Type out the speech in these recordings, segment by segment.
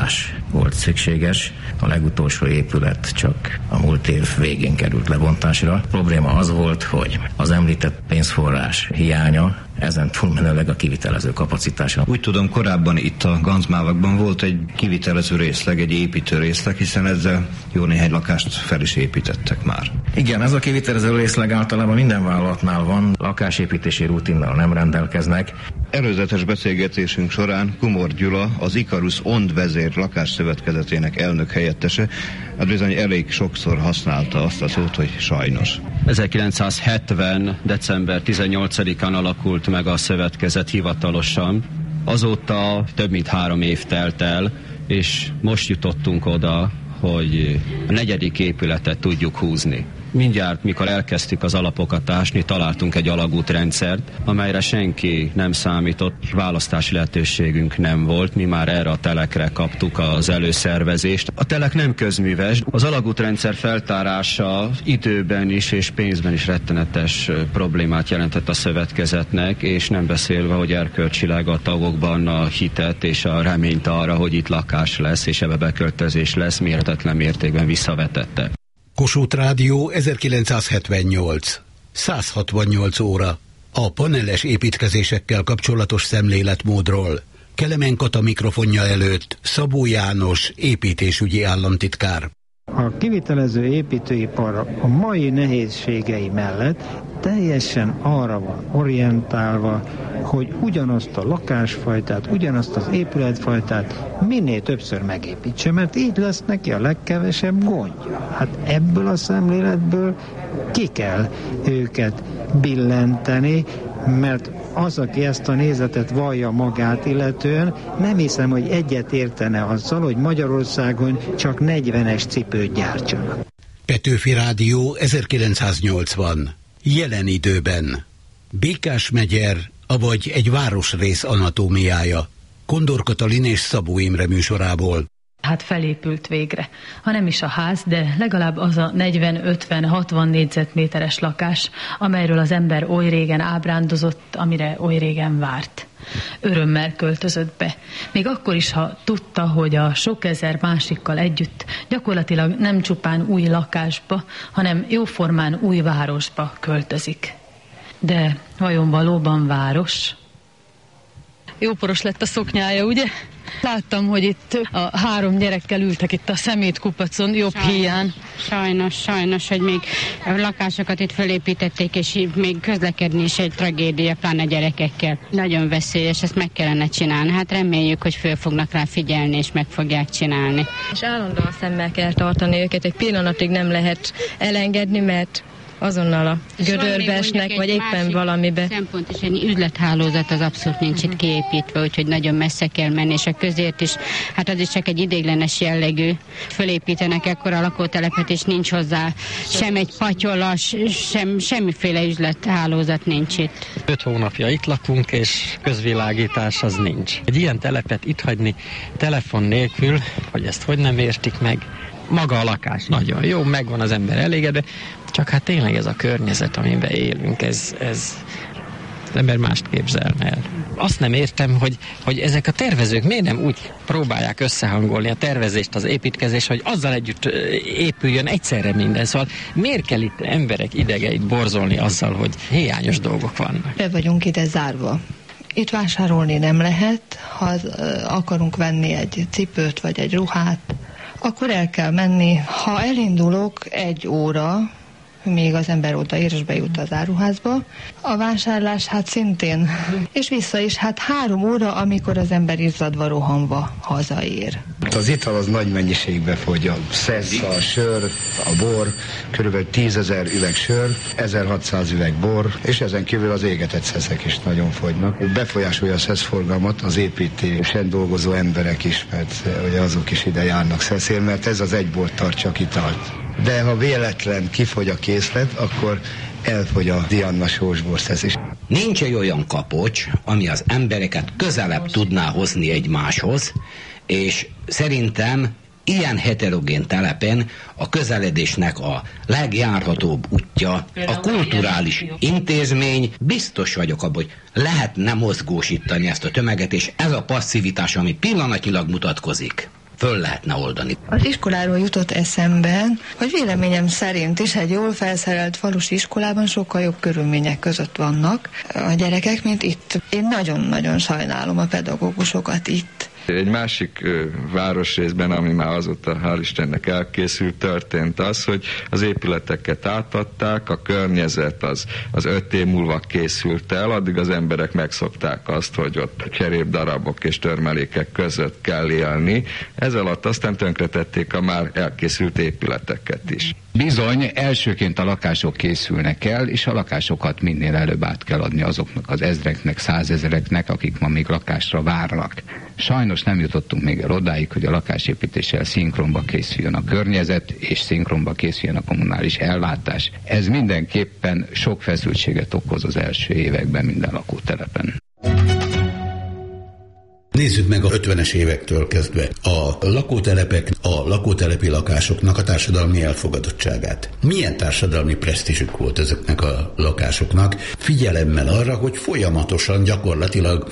volt szükséges. A legutolsó épület csak a múlt év végén került lebontásra. A probléma az volt, hogy az említett pénzforrás hiánya, ezen túlmenőleg a kivitelező kapacitása. Úgy tudom, korábban itt a Ganzmávakban volt egy kivitelező részleg, egy építő részleg, hiszen ezzel jó néhány lakást fel is építettek már. Igen, ez a kivitelező részleg általában minden vállalatnál van, lakásépítési rutinnal nem rendelkeznek. Előzetes beszélgetésünk során Kumor Gyula, az Ikarus OND vezér lakásszövetkezetének elnök helyettese, hát bizony elég sokszor használta azt a szót, hogy sajnos. 1970. december 18-án alakult meg a szövetkezet hivatalosan. Azóta több mint 3 év telt el, és most jutottunk oda, hogy a 4. épületet tudjuk húzni. Mindjárt, mikor elkezdtük az alapokat ásni, találtunk egy alagútrendszert, amelyre senki nem számított, választási lehetőségünk nem volt, mi már erre a telekre kaptuk az előszervezést. A telek nem közműves, az alagútrendszer feltárása időben is és pénzben is rettenetes problémát jelentett a szövetkezetnek, és nem beszélve, hogy erkölcsileg a tagokban a hitet és a reményt arra, hogy itt lakás lesz és ebbe beköltözés lesz, mérhetetlen mértékben visszavetette. Kossuth Rádió 1978. 168 óra. A paneles építkezésekkel kapcsolatos szemléletmódról. Kelemen Kata mikrofonja előtt Szabó János, építésügyi államtitkár. A kivitelező építőipar a mai nehézségei mellett teljesen arra van orientálva, hogy ugyanazt a lakásfajtát, ugyanazt az épületfajtát minél többször megépítse, mert így lesz neki a legkevesebb gondja. Hát ebből a szemléletből ki kell őket billenteni, mert az, aki ezt a nézetet vallja magát illetően, nem hiszem, hogy egyet értene azzal, hogy Magyarországon csak 40-es cipőt gyártsanak. Petőfi Rádió 1980. Jelen időben. Békás-Megyer, avagy egy városrész anatómiája. Kondor Katalin és Szabó Imre műsorából. Hát felépült végre. Ha nem is a ház, de legalább az a 40-50-60 négyzetméteres lakás, amelyről az ember oly régen ábrándozott, amire oly régen várt. Örömmel költözött be. Még akkor is, ha tudta, hogy a sok ezer másikkal együtt gyakorlatilag nem csupán új lakásba, hanem jóformán új városba költözik. De vajon valóban város? Jóporos lett a szoknyája, ugye? Láttam, hogy itt a 3 gyerekkel ültek itt a szemétkupacon, jobb híján. Sajnos, hogy még a lakásokat itt felépítették, és még közlekedni is egy tragédia, pláne gyerekekkel. Nagyon veszélyes, ezt meg kellene csinálni. Hát reméljük, hogy föl fognak rá figyelni, és meg fogják csinálni. És állandóan szemmel kell tartani őket, egy pillanatig nem lehet elengedni, mert azonnal a gödörbe esnek, vagy éppen valamibe. Szempont is, egy üzlethálózat az abszolút nincs itt kiépítve, úgyhogy nagyon messze kell menni, és a közért is, hát az is csak egy ideiglenes jellegű. Fölépítenek ekkora lakótelepet, és nincs hozzá sem egy patyolas, semmiféle üzlethálózat nincs itt. 5 hónapja itt lakunk, és közvilágítás az nincs. Egy ilyen telepet itt hagyni telefon nélkül, hogy ezt hogy nem értik meg, maga a lakás nagyon jó, megvan az ember elégedve, csak hát tényleg ez a környezet, amiben élünk, ez az ember mást képzelne el. Azt nem értem, hogy ezek a tervezők miért nem úgy próbálják összehangolni a tervezést, az építkezést, hogy azzal együtt épüljön egyszerre minden. Szóval miért kell itt emberek idegeit borzolni azzal, hogy hiányos dolgok vannak? Be vagyunk ide zárva. Itt vásárolni nem lehet, ha akarunk venni egy cipőt vagy egy ruhát, akkor el kell menni. Ha elindulok 1 óra, még az ember odaér és bejut az áruházba, a vásárlás hát szintén, és vissza is 3 óra, amikor az ember izzadva rohanva hazaér. Az ital az nagy mennyiségbe fogy, a szesz, a sör, a bor, körülbelül 10 000 üveg sör, 1600 üveg bor, és ezen kívül az égetett szeszek is nagyon fogynak. Befolyásolja a szeszforgalmat az építésen dolgozó emberek is, mert ugye azok is ide járnak szeszél, mert ez az egy bort tart csak italt. De ha véletlen kifogy a készlet, akkor elfogy a Diana sósborszesz is. Nincs egy olyan kapocs, ami az embereket közelebb tudná hozni egymáshoz, és szerintem ilyen heterogén telepen a közeledésnek a legjárhatóbb útja a kulturális intézmény. Biztos vagyok abban, hogy lehetne mozgósítani ezt a tömeget, és ez a passzivitás, ami pillanatnyilag mutatkozik, föl lehetne oldani. Az iskoláról jutott eszembe, hogy véleményem szerint is egy jól felszerelt falusi iskolában sokkal jobb körülmények között vannak a gyerekek, mint itt. Én nagyon-nagyon sajnálom a pedagógusokat itt. Egy másik városrészben, ami már azóta hál' Istennek elkészült, történt az, hogy az épületeket átadták, a környezet az 5 év múlva készült el, addig az emberek megszokták azt, hogy ott cserépdarabok és törmelékek között kell élni. Ez alatt aztán tönkretették a már elkészült épületeket is. Bizony, elsőként a lakások készülnek el, és a lakásokat minél előbb át kell adni azoknak az ezreknek, százezereknek, akik ma még lakásra várnak. Sajnos nem jutottunk még el odáig, hogy a lakásépítéssel szinkronba készüljön a környezet, és szinkronba készüljön a kommunális ellátás. Ez mindenképpen sok feszültséget okoz az első években minden lakótelepen. Nézzük meg a 50-es évektől kezdve a lakótelepek, a lakótelepi lakásoknak a társadalmi elfogadottságát. Milyen társadalmi presztízsük volt ezeknek a lakásoknak, figyelemmel arra, hogy folyamatosan gyakorlatilag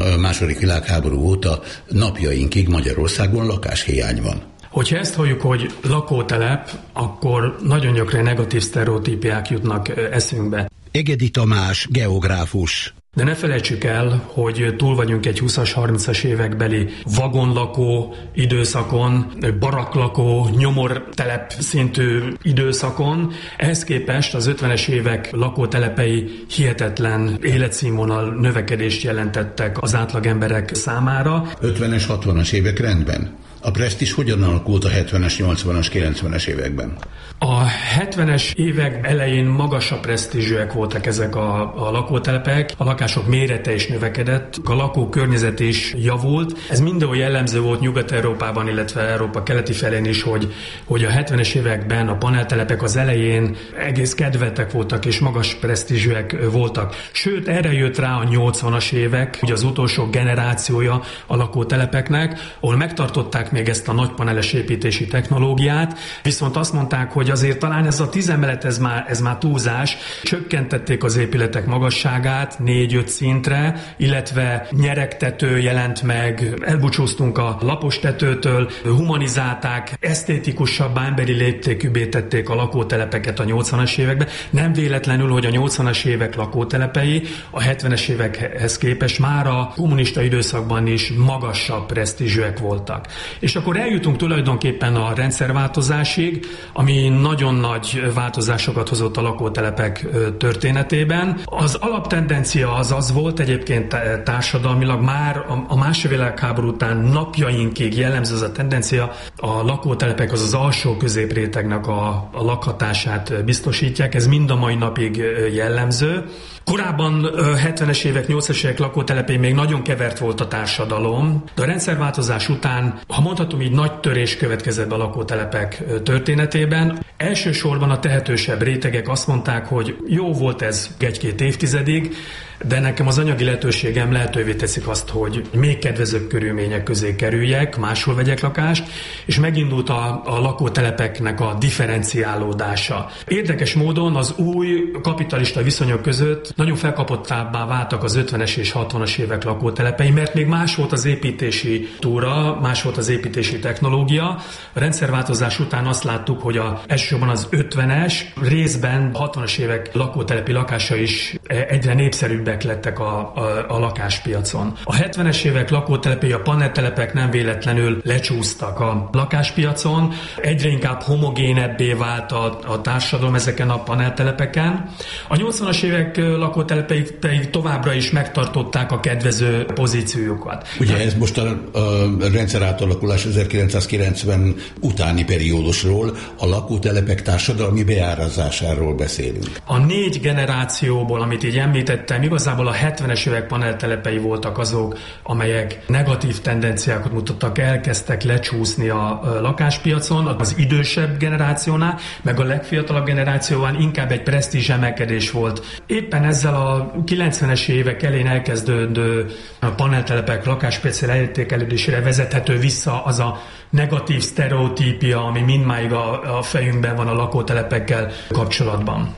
a II. Világháború óta napjainkig Magyarországon lakáshiány van. Hogyha ezt halljuk, hogy lakótelep, akkor nagyon gyakran negatív sztereotípiák jutnak eszünkbe. Egedi Tamás, geográfus. De ne felejtsük el, hogy túl vagyunk egy 20-as, 30-as évekbeli vagonlakó időszakon, baraklakó, nyomortelep szintű időszakon. Ehhez képest az 50-es évek lakótelepei hihetetlen életszínvonal növekedést jelentettek az átlagemberek számára. 50-es, 60-as évek rendben. A presztízs hogyan alakult a 70-es, 80-as, 90-es években? A 70-es évek elején magasabb presztízsűek voltak ezek a lakótelepek, a lakások mérete is növekedett, a lakókörnyezet is javult. Ez mindenhol jellemző volt Nyugat-Európában, illetve Európa keleti felén is, hogy a 70-es években a paneltelepek az elején egész kedveltek voltak és magas presztízsűek voltak. Sőt, erre jött rá a 80-as évek, ugye az utolsó generációja a lakótelepeknek, ahol megtartották még ezt a nagypaneles építési technológiát, viszont azt mondták, hogy azért talán ez a 10 emelet, ez már túlzás. Csökkentették az épületek magasságát 4-5 szintre, illetve nyeregtető jelent meg, elbúcsúztunk a lapos tetőtől, humanizálták, esztétikusabbá, emberi léptékűbbé tették a lakótelepeket a 80-as években. Nem véletlenül, hogy a 80-as évek lakótelepei a 70-es évekhez képest már a kommunista időszakban is magasabb presztízsűek voltak. És akkor eljutunk tulajdonképpen a rendszerváltozásig, ami nagyon nagy változásokat hozott a lakótelepek történetében. Az alaptendencia az volt egyébként társadalmilag már a II. Világháború után napjainkig jellemző az a tendencia, a lakótelepek az alsó középrétegnek a lakhatását biztosítják, ez mind a mai napig jellemző. Korábban 70-es évek, 80-es évek lakótelepén még nagyon kevert volt a társadalom, de a rendszerváltozás után, ha mondhatom így, nagy törés következett be a lakótelepek történetében. Elsősorban a tehetősebb rétegek azt mondták, hogy jó volt ez 1-2 évtizedig, de nekem az anyagi lehetőségem lehetővé teszik azt, hogy még kedvezőbb körülmények közé kerüljek, máshol vegyek lakást, és megindult a lakótelepeknek a differenciálódása. Érdekes módon az új kapitalista viszonyok között nagyon felkapottábbá váltak az 50-es és 60-as évek lakótelepei, mert még más volt az építési túra, más volt az építési technológia. A rendszerváltozás után azt láttuk, hogy elsősorban az 50-es, részben 60-as évek lakótelepi lakása is egyre népszerűbb lettek a lakáspiacon. A 70-es évek lakótelepei, a paneltelepek nem véletlenül lecsúsztak a lakáspiacon, egyre inkább homogénebbé vált a társadalom ezeken a paneltelepeken. A 80-as évek lakótelepei pedig továbbra is megtartották a kedvező pozíciójukat. Ugye ez most a rendszer átalakulás 1990 utáni periódusról, a lakótelepek társadalmi beárazásáról beszélünk. A 4 generációból, amit így említettem, igazából a 70-es évek paneltelepei voltak azok, amelyek negatív tendenciákat mutattak, elkezdtek lecsúszni a lakáspiacon, az idősebb generációnál, meg a legfiatalabb generációval inkább egy presztízs emelkedés volt. Éppen ezzel a 90-es évek elején elkezdődő paneltelepek lakáspiaci leértékelődésére vezethető vissza az a negatív sztereotípia, ami mindmáig a fejünkben van a lakótelepekkel kapcsolatban.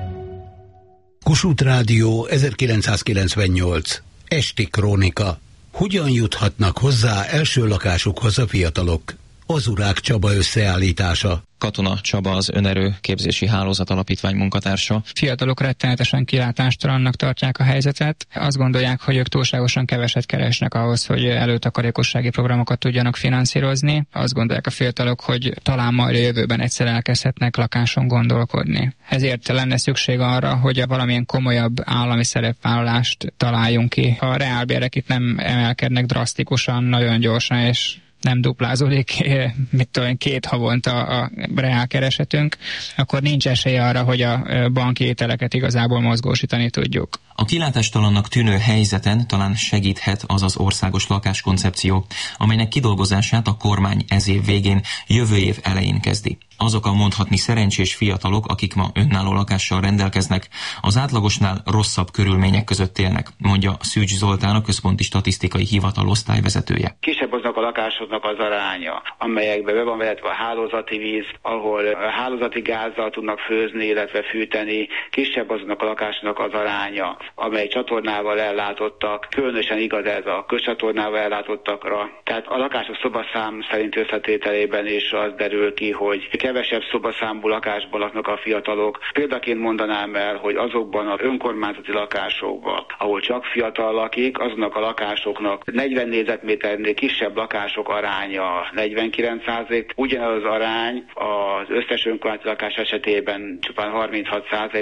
Kossuth Rádió 1998. Esti krónika. Hogyan juthatnak hozzá első lakásukhoz a fiatalok? Ozurák Csaba összeállítása. Katona Csaba az Önerő Képzési Hálózat Alapítvány munkatársa. Fiatalok rettenetesen kilátástalannak tartják a helyzetet. Azt gondolják, hogy ők túlságosan keveset keresnek ahhoz, hogy előtakarékossági programokat tudjanak finanszírozni. Azt gondolják a fiatalok, hogy talán majd a jövőben egyszer elkezdhetnek lakáson gondolkodni. Ezért lenne szükség arra, hogy valamilyen komolyabb állami szerepvállalást találjunk ki. Ha a reálbérek itt nem emelkednek drasztikusan, nagyon gyorsan és nem duplázódik, 2 havonta a reálkeresetünk, akkor nincs esély arra, hogy a banki ételeket igazából mozgósítani tudjuk. A kilátástalannak tűnő helyzeten talán segíthet az az országos lakáskoncepció, amelynek kidolgozását a kormány ez év végén, jövő év elején kezdi. Azok a mondhatni szerencsés fiatalok, akik ma önálló lakással rendelkeznek, az átlagosnál rosszabb körülmények között élnek, mondja Szűcs Zoltán, a Központi Statisztikai Hivatal osztályvezetője. Kisebb aznak a lakásoknak az aránya, amelyekbe be van vezetve a hálózati víz, ahol hálózati gázzal tudnak főzni, illetve fűteni, kisebb azoknak a lakásoknak az aránya, amely csatornával ellátottak, különösen igaz ez a közcsatornával ellátottakra. Tehát a lakások szobaszám szerint összetételében is az derül ki, hogy kevesebb szobaszámú lakásban laknak a fiatalok. Példaként mondanám el, hogy azokban az önkormányzati lakásokban, ahol csak fiatal lakik, azoknak a lakásoknak 40 négyzetméternél kisebb lakások aránya 49%, ugyanaz az arány az összes önkormányzati lakás esetében csupán 36%.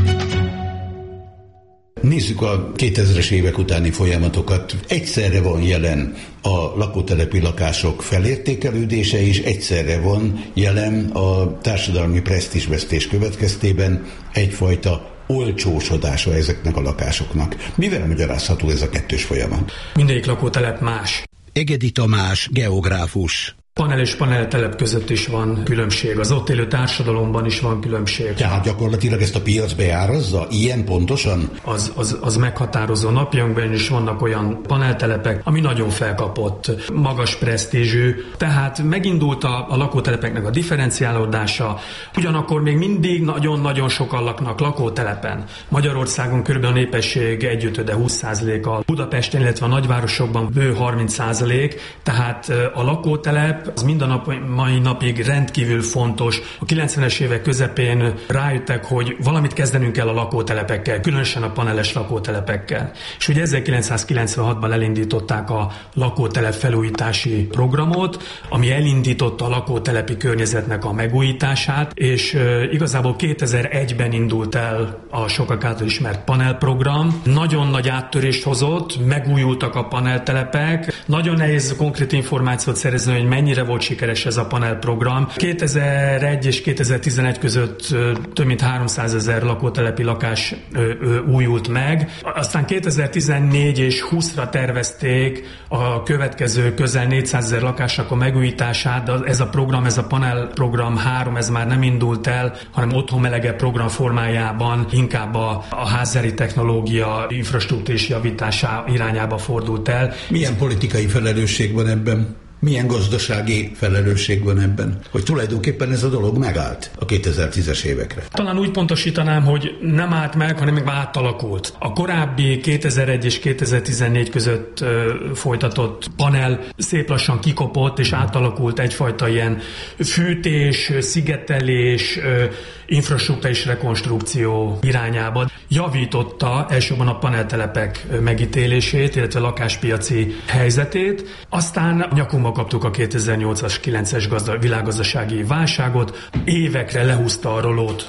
Nézzük a 2000-es évek utáni folyamatokat. Egyszerre van jelen a lakótelepi lakások felértékelődése, és egyszerre van jelen a társadalmi presztízsvesztés következtében egyfajta olcsósodása ezeknek a lakásoknak. Mivel magyarázható ez a kettős folyamat? Mindegyik lakótelep más. Egedi Tamás, geográfus. Panel és paneltelep között is van különbség, az ott élő társadalomban is van különbség. Tehát gyakorlatilag ezt a piac beárazza? Ilyen pontosan? Az meghatározó. Napjainkban is vannak olyan paneltelepek, ami nagyon felkapott, magas presztízsű, tehát megindult a lakótelepeknek a differenciálódása, ugyanakkor még mindig nagyon-nagyon sokan laknak lakótelepen. Magyarországon körülbelül a népesség 1/5, 20%-a, Budapesten, illetve a nagyvárosokban bő 30%, tehát a lakótelep az mind a mai napig rendkívül fontos. A 90-es évek közepén rájöttek, hogy valamit kezdenünk kell a lakótelepekkel, különösen a paneles lakótelepekkel. És ugye 1996-ban elindították a lakótelep felújítási programot, ami elindította a lakótelepi környezetnek a megújítását, és igazából 2001-ben indult el a sokak által ismert panelprogram. Nagyon nagy áttörést hozott, megújultak a paneltelepek. Nagyon nehéz konkrét információt szerezni, hogy mennyire volt sikeres ez a panelprogram. 2001 és 2011 között több mint 300 000 lakótelepi lakás újult meg. Aztán 2014 és 20-ra tervezték a következő közel 400 000 lakásnak a megújítását, de ez a program, ez a panelprogram 3, ez már nem indult el, hanem otthonmelege program formájában inkább a házzári technológia infrastruktúrás javítása irányába fordult el. Milyen politikai felelősség van ebben? Milyen gazdasági felelősség van ebben, hogy tulajdonképpen ez a dolog megállt a 2010-es évekre? Talán úgy pontosítanám, hogy nem állt meg, hanem meg átalakult. A korábbi 2001 és 2014 között folytatott panel szép lassan kikopott, és átalakult egyfajta ilyen fűtés, szigetelés, infrastruktúrális rekonstrukció irányába. Javította elsősorban a paneltelepek megítélését, illetve lakáspiaci helyzetét. Aztán nyakunkba kaptuk a 2008-as, 9-es világgazdasági válságot. Évekre lehúzta a rolót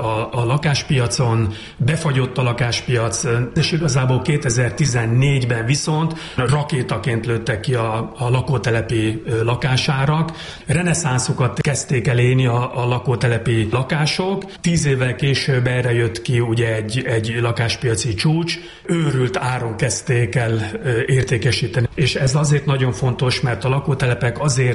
a lakáspiacon, befagyott a lakáspiac, és igazából 2014-ben viszont rakétaként lőttek ki a lakótelepi lakásárak. Reneszánszukat kezdték el élni a lakótelepi lakások. 10 évvel később erre jött ki ugye egy lakáspiaci csúcs, őrült áron kezdték el értékesíteni. És ez azért nagyon fontos, mert a lakótelepek azért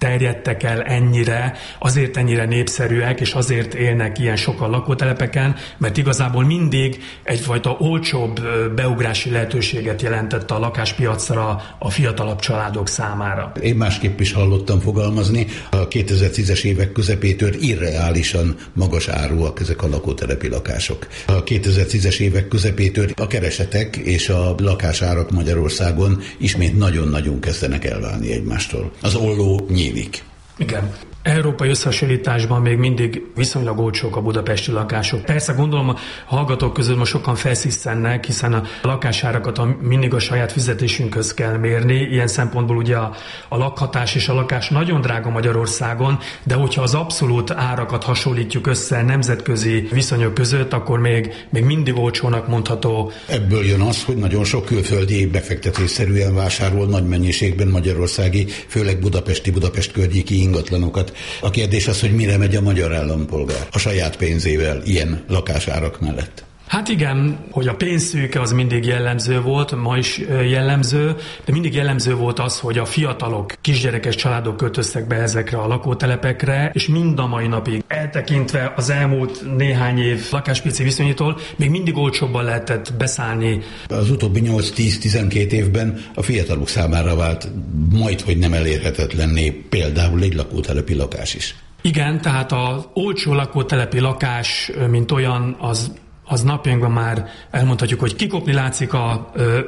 terjedtek el ennyire, azért ennyire népszerűek, és azért élnek ilyen sokan lakótelepeken, mert igazából mindig egyfajta olcsóbb beugrási lehetőséget jelentett a lakáspiacra a fiatalabb családok számára. Én másképp is hallottam fogalmazni, a 2010-es évek közepétől irreálisan magas áruak ezek a lakótelepi lakások. A 2010-es évek közepétől a keresetek és a lakásárak Magyarországon ismét nagyon-nagyon kezdenek elválni egymástól. Az olló nyílik. Igen. Európai összehasonlításban még mindig viszonylag olcsók a budapesti lakások. Persze gondolom a hallgatók közül most sokan felszisszennek, hiszen a lakásárakat mindig a saját fizetésünkhöz kell mérni. Ilyen szempontból ugye a lakhatás és a lakás nagyon drága Magyarországon, de hogyha az abszolút árakat hasonlítjuk össze nemzetközi viszonyok között, akkor még mindig olcsónak mondható. Ebből jön az, hogy nagyon sok külföldi befektetésszerűen vásárol nagy mennyiségben magyarországi, főleg Budapest környéki ingatlanokat. A kérdés az, hogy mire megy a magyar állampolgár a saját pénzével ilyen lakásárak mellett. Hát igen, hogy a pénzszűke az mindig jellemző volt, ma is jellemző, de mindig jellemző volt az, hogy a fiatalok, kisgyerekes családok költöztek be ezekre a lakótelepekre, és mind a mai napig, eltekintve az elmúlt néhány év lakáspiaci viszonyítól, még mindig olcsóbban lehetett beszállni. Az utóbbi 8-10-12 évben a fiatalok számára vált majdhogy nem elérhetetlenné például egy lakótelepi lakás is. Igen, tehát az olcsó lakótelepi lakás, mint olyan, az napjainkban már elmondhatjuk, hogy kikopni látszik a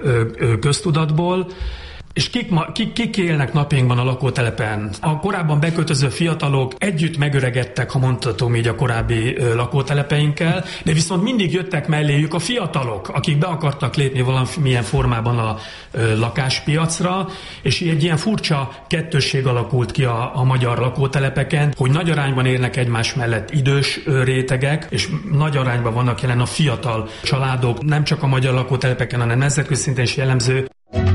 köztudatból, és kik élnek napjainkban a lakótelepen? A korábban beköltöző fiatalok együtt megöregedtek, ha mondhatom így, a korábbi lakótelepeinkkel, de viszont mindig jöttek melléjük a fiatalok, akik be akartak lépni valamilyen formában a lakáspiacra, és egy ilyen furcsa kettősség alakult ki a magyar lakótelepeken, hogy nagy arányban érnek egymás mellett idős rétegek, és nagy arányban vannak jelen a fiatal családok, nem csak a magyar lakótelepeken, hanem nemzetközi szinten is jellemző.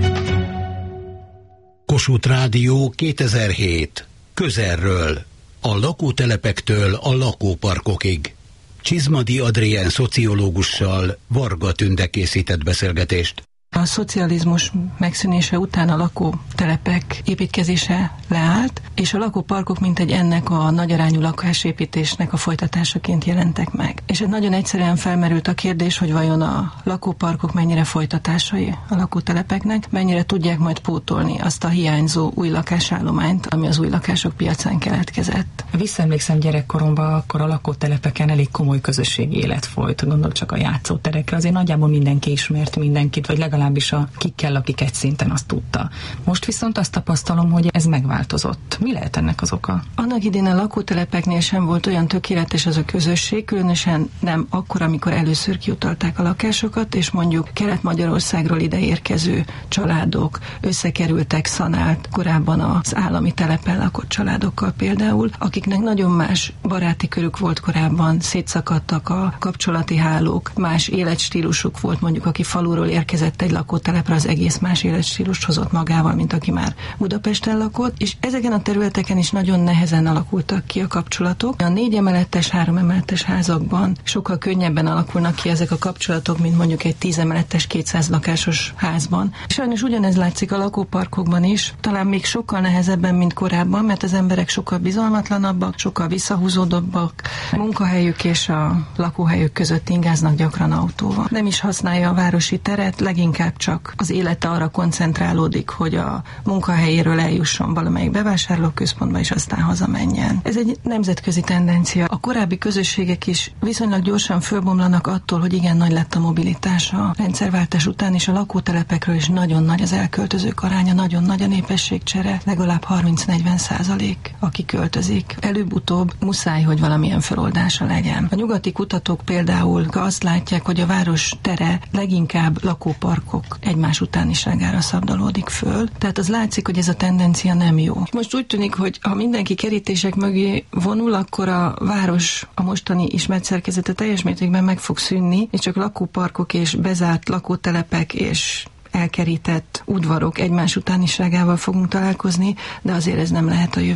Kossuth Rádió 2007. Közelről. A lakótelepektől a lakóparkokig. Csizmadi Adrien szociológussal Varga Tünde készített beszélgetést. A szocializmus megszűnése után a lakótelepek építkezése leállt, és a lakóparkok mintegy ennek a nagyarányú lakásépítésnek a folytatásaként jelentek meg. És nagyon egyszerűen felmerült a kérdés, hogy vajon a lakóparkok mennyire folytatásai a lakótelepeknek, mennyire tudják majd pótolni azt a hiányzó új lakásállományt, ami az új lakások piacán keletkezett. Visszaemlékszem gyerekkoromban, akkor a lakótelepeken elég komoly közösségi élet folyt. Gondolok csak a játszóterekre, azért nagyjából mindenki ismert mindenkit, vagy legalábbis kikkel, akik egy szinten azt tudta. Most viszont azt tapasztalom, hogy ez megváltozott. Mi lehet ennek az oka? Annak idén a lakótelepeknél sem volt olyan tökéletes az a közösség, különösen nem akkor, amikor először kiutalták a lakásokat, és mondjuk Kelet-Magyarországról ide érkező családok összekerültek szanált korábban az állami telepen lakott családokkal például, akiknek nagyon más baráti körük volt korábban, szétszakadtak a kapcsolati hálók, más életstílusuk volt, mondjuk aki faluról érkezett egy lakótelepre, az egész más életstílust hozott magával, mint aki már Budapesten lakott, és ezeken a területeken is nagyon nehezen alakultak ki a kapcsolatok. A 4 emeletes, 3 emeletes házakban sokkal könnyebben alakulnak ki ezek a kapcsolatok, mint mondjuk egy 10 emeletes, 200 lakásos házban. Sajnos ugyanez látszik a lakóparkokban is, talán még sokkal nehezebben, mint korábban, mert az emberek sokkal bizalmatlanabbak, sokkal visszahúzódobbak, a munkahelyük és a lakóhelyük között ingáznak gyakran autóval. Nem is használja a városi teret, leginkább csak az élete arra koncentrálódik, hogy a munkahelyéről eljusson valamelyik bevásárlóközpontba, és aztán hazamenjen. Ez egy nemzetközi tendencia. A korábbi közösségek is viszonylag gyorsan fölbomlanak attól, hogy igen nagy lett a mobilitás a rendszerváltás után, és a lakótelepekről is nagyon nagy az elköltözők aránya, nagyon nagy a népességcsere, legalább 30-40%, aki költözik. Előbb-utóbb muszáj, hogy valamilyen feloldása legyen. A nyugati kutatók például azt látják, hogy a város tere leginkább lakóparkok egymás utániságára szabdalódik föl. Tehát az látszik, hogy ez a tendencia nem jó. Most úgy tűnik, hogy ha mindenki kerítések mögé vonul, akkor a város a mostani ismert szerkezete teljes mértékben meg fog szűnni, és csak lakóparkok és bezárt lakótelepek és elkerített udvarok egymás utániságával fogunk találkozni, de azért ez nem lehet a jövő.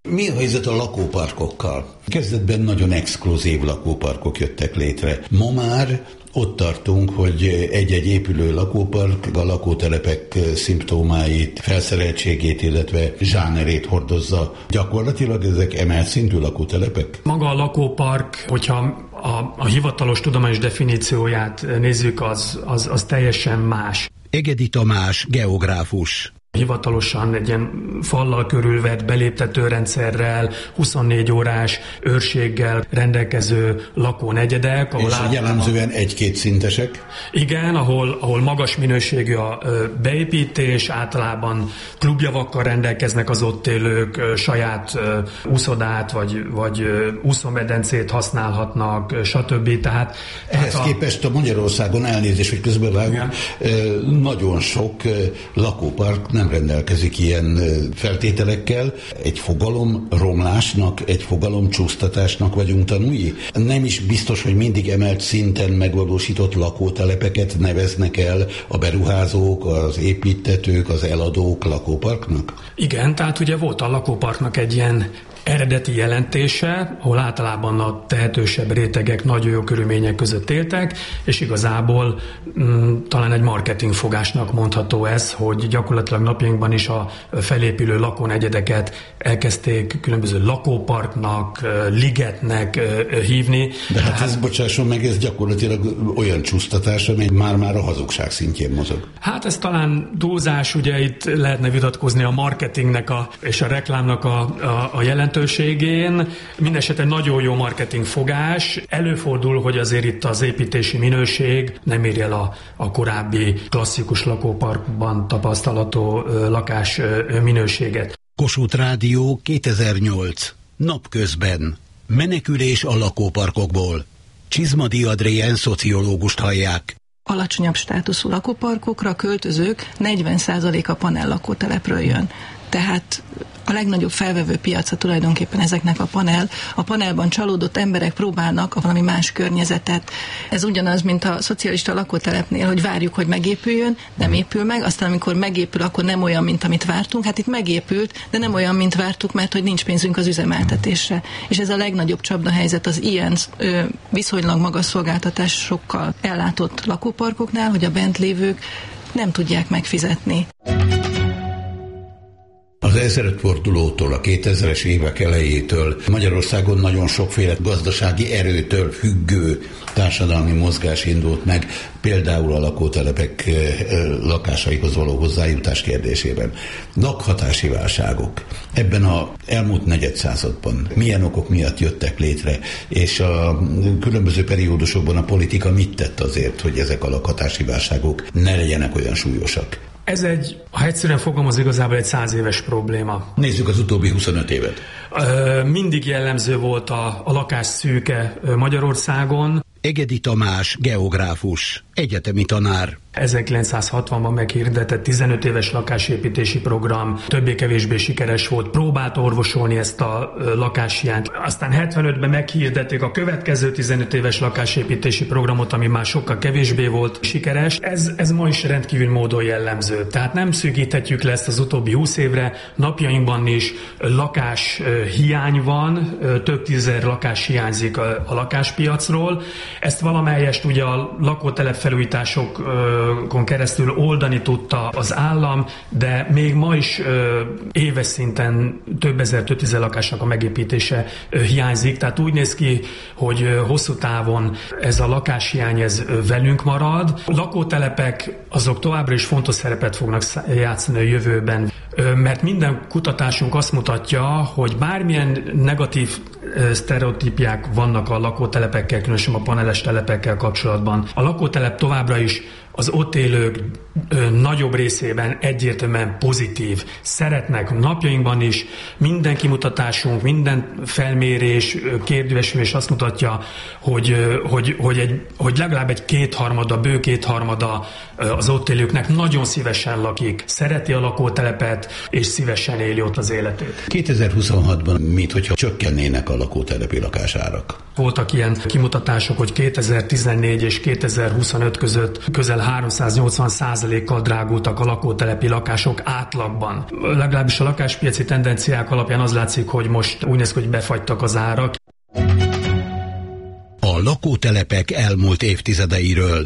Mi a helyzet a lakóparkokkal? Kezdetben nagyon exkluzív lakóparkok jöttek létre. Ma már ott tartunk, hogy egy-egy épülő lakópark a lakótelepek szimptomáit, felszereltségét, illetve zsánerét hordozza. Gyakorlatilag ezek emelt szintű lakótelepek? Maga a lakópark, hogyha a hivatalos tudományos definícióját nézzük, az teljesen más. Egedi Tamás, geográfus. Hivatalosan egy ilyen fallal körülvett beléptetőrendszerrel, 24 órás őrséggel rendelkező lakónegyedek. És jellemzően egy-két szintesek? Igen, ahol magas minőségű a beépítés, általában klubjavakkal rendelkeznek az ott élők, saját úszodát vagy úszómedencét használhatnak, stb. Tehát ehhez képest a Magyarországon, elnézést, hogy közbevágunk, nagyon sok lakópark nem rendelkezik ilyen feltételekkel. Egy fogalom romlásnak, egy fogalom csúsztatásnak vagyunk tanúi. Nem is biztos, hogy mindig emelt szinten megvalósított lakótelepeket neveznek el a beruházók, az építtetők, az eladók lakóparknak? Igen, tehát ugye volt a lakóparknak egy ilyen eredeti jelentése, ahol általában a tehetősebb rétegek nagyon jó körülmények között éltek, és igazából talán egy marketingfogásnak mondható ez, hogy gyakorlatilag napjainkban is a felépülő lakónegyedeket elkezdték különböző lakóparknak, ligetnek hívni. De hát ez, bocsásson meg, ez gyakorlatilag olyan csúsztatás, amely már a hazugság szintjén mozog. Hát ez talán túlzás, ugye itt lehetne vitatkozni a marketingnek és a reklámnak a jelentőségén. Mindenesetre nagyon jó marketingfogás. Előfordul, hogy azért itt az építési minőség nem ér el a korábbi klasszikus lakóparkban tapasztalható lakás minőséget. Kossuth Rádió 2008. Napközben. Menekülés a lakóparkokból. Csizmadi Adrien szociológust hallják. Alacsonyabb státuszú lakóparkokra a költözők 40%-a panel lakótelepről jön. Tehát a legnagyobb felvevő piaca tulajdonképpen ezeknek a panelban csalódott emberek próbálnak valami más környezetet. Ez ugyanaz, mint a szocialista lakótelepnél, hogy várjuk, hogy megépüljön, nem épül meg, aztán amikor megépül, akkor nem olyan, mint amit vártunk. Hát itt megépült, de nem olyan, mint vártuk, mert hogy nincs pénzünk az üzemeltetésre. És ez a legnagyobb csapdahelyzet az ilyen viszonylag magas szolgáltatásokkal ellátott lakóparkoknál, hogy a bent lévők nem tudják megfizetni. Az ezredfordulótól, a 2000-es évek elejétől Magyarországon nagyon sokféle gazdasági erőtől függő társadalmi mozgás indult meg, például a lakótelepek lakásaihoz való hozzájutás kérdésében. Lakhatási válságok. Ebben az elmúlt negyedszázadban milyen okok miatt jöttek létre, és a különböző periódusokban a politika mit tett azért, hogy ezek a lakhatási válságok ne legyenek olyan súlyosak? Ez ha egyszerűen fogalmaz, igazából egy 100 éves probléma. Nézzük az utóbbi 25 évet. Mindig jellemző volt a lakás szűke Magyarországon. Egedi Tamás, geográfus, egyetemi tanár. 1960-ban meghirdetett 15 éves lakásépítési program többé-kevésbé sikeres volt, próbált orvosolni ezt a lakáshiányt. Aztán 75-ben meghirdették a következő 15 éves lakásépítési programot, ami már sokkal kevésbé volt sikeres. Ez ma is rendkívül módon jellemző. Tehát nem szűkíthetjük le ezt az utóbbi 20 évre. Napjainkban is lakáshiány van, több tízezer lakás hiányzik a lakáspiacról. Ezt valamelyest ugye a lakótelep felújításokon keresztül oldani tudta az állam, de még ma is éves szinten több tízezer lakásnak a megépítése hiányzik. Tehát úgy néz ki, hogy hosszú távon ez a lakáshiány ez velünk marad. A lakótelepek azok továbbra is fontos szerepet fognak játszani a jövőben, mert minden kutatásunk azt mutatja, hogy bármilyen negatív sztereotípiák vannak a lakótelepekkel, különösen a paneles telepekkel kapcsolatban. A lakótelep továbbra is az ott élők nagyobb részében egyértelműen pozitív. Szeretnek napjainkban is, minden kimutatásunk, minden felmérés, kérdővesülés azt mutatja, hogy legalább egy bő kétharmada az ott élőknek nagyon szívesen lakik, szereti a lakótelepet, és szívesen éli ott az életét. 2026-ban minthogyha csökkennének a lakótelepi lakásárak. voltak ilyen kimutatások, hogy 2014 és 2025 között közel 380%-kal drágultak a lakótelepi lakások átlagban. Legalábbis a lakáspiaci tendenciák alapján az látszik, hogy most úgy néz ki, hogy befagytak az árak. A lakótelepek elmúlt évtizedeiről.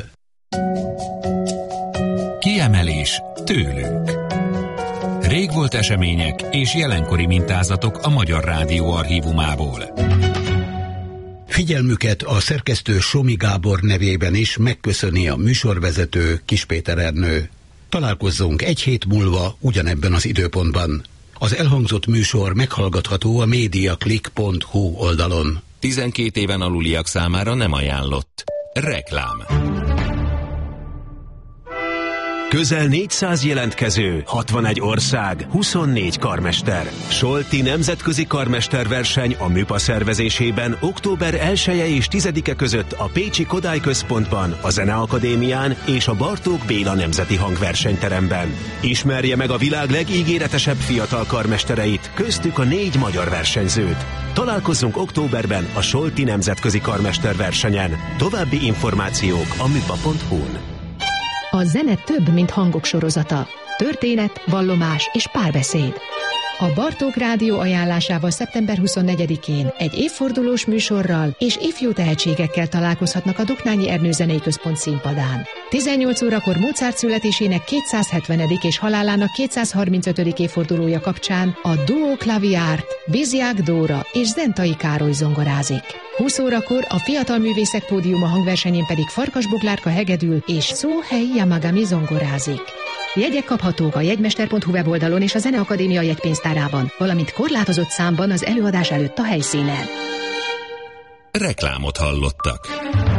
Kiemelés tőlünk. Régvolt események és jelenkori mintázatok a Magyar Rádió archívumából. Figyelmüket a szerkesztő Somi Gábor nevében is megköszöni a műsorvezető Kis Péter Ernő. Találkozzunk egy hét múlva ugyanebben az időpontban. Az elhangzott műsor meghallgatható a mediaclick.hu oldalon. 12 éven aluliak számára nem ajánlott. Reklám. Közel 400 jelentkező, 61 ország, 24 karmester. Solti nemzetközi karmesterverseny a MÜPA szervezésében október 1-e és 10-e között a Pécsi Kodály Központban, a Zeneakadémián és a Bartók Béla Nemzeti Hangversenyteremben. Ismerje meg a világ legígéretesebb fiatal karmestereit, köztük a 4 magyar versenyzőt. Találkozzunk októberben a Solti nemzetközi karmesterversenyen. További információk a müpa.hu-n. A zene több, mint hangok sorozata. Történet, vallomás és párbeszéd. A Bartók Rádió ajánlásával szeptember 24-én egy évfordulós műsorral és ifjú tehetségekkel találkozhatnak a Doknányi Ernő Zenei Központ színpadán. 18 órakor Mozart születésének 270. és halálának 235. évfordulója kapcsán a Duo Klaviárt, Biziák Dóra és Zentai Károly zongorázik. 20 órakor a Fiatal Művészek Pódiuma hangversenyén pedig Farkas Boglárka hegedül és Szóhei Yamagami zongorázik. Jegyek kaphatók a jegymester.hu weboldalon és a Zeneakadémia jegypénztárában, valamint korlátozott számban az előadás előtt a helyszínen. Reklámot hallottak.